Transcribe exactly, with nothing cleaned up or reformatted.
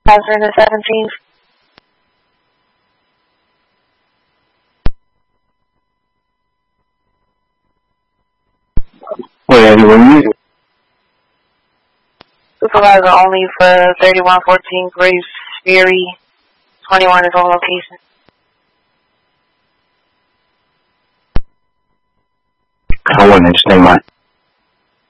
Hazard the seventeenth. Wait, were you? Supervisor only for thirty-one fourteen Grace Ferry. twenty-one is on location. I wasn't interested in my